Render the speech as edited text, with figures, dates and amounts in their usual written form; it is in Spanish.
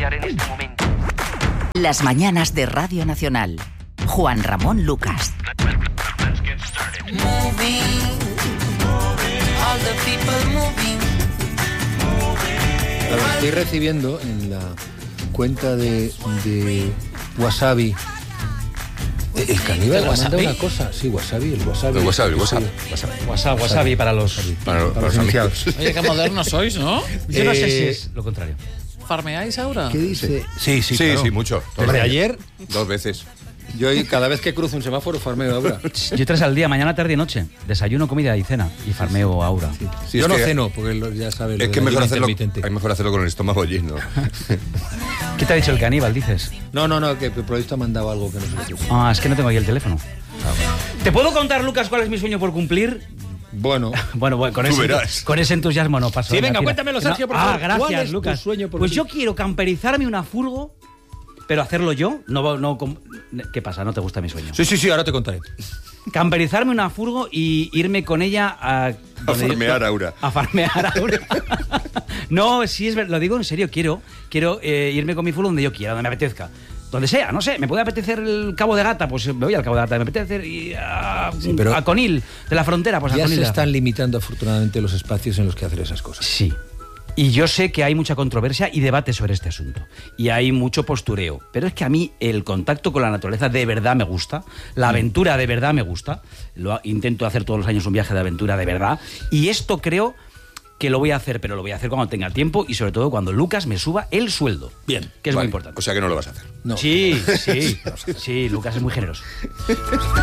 desarrollar en este momento. Las mañanas de Radio Nacional. Juan Ramón Lucas. Estoy recibiendo en la cuenta de Wasabi. El caníbal ha mandado una cosa. Sí, Wasabi, el Wasabi. Wasabi para los iniciados. Oye, qué modernos sois, ¿no? Yo no sé si es lo contrario. ¿Farmeáis ahora? ¿Qué dice? Sí, Sí, mucho. Desde ayer, 2 veces. yo cada vez que cruzo un semáforo farmeo ahora. Yo 3 al día, mañana, tarde y noche. Desayuno, comida y cena. Y farmeo Aura. Sí, Yo es no que- ceno, porque ya sabes. Es que mejor hacerlo con el estómago lleno. ¿Qué te ha dicho el caníbal, dices? No, que el periodista ha mandado algo que no sé qué. Ah, es que no tengo ahí el teléfono. ¿Te puedo contar, Lucas, cuál es mi sueño por cumplir? Bueno, Bueno, Tú verás. con ese entusiasmo no paso. Sí, venga, tira. cuéntamelo, Sergio, por favor. Gracias, ¿Cuál es tu Lucas. sueño por Pues ti? yo quiero camperizarme una furgo, pero hacerlo yo. ¿Qué pasa? ¿No te gusta mi sueño? sí, ahora te contaré. Camperizarme una furgo y irme con ella a farmear Aura. A farmear Aura. No, sí, lo digo en serio. Quiero irme con mi furgo donde yo quiera, donde me apetezca. Donde sea, no sé, me puede apetecer el Cabo de Gata, pues me voy al Cabo de Gata. Me apetece ir a Conil, de la frontera, pues a Ya Conil. se están limitando afortunadamente los espacios en los que hacer esas cosas. Sí. Y yo sé que hay mucha controversia y debate sobre este asunto. Y hay mucho postureo. Pero es que a mí el contacto con la naturaleza de verdad me gusta. La aventura de verdad me gusta. Intento hacer todos los años un viaje de aventura de verdad. Y esto creo que lo voy a hacer, pero lo voy a hacer cuando tenga tiempo y sobre todo cuando Lucas me suba el sueldo. Bien. Que es Vale, muy importante. O sea que no lo vas a hacer. No. Sí, Lucas es muy generoso.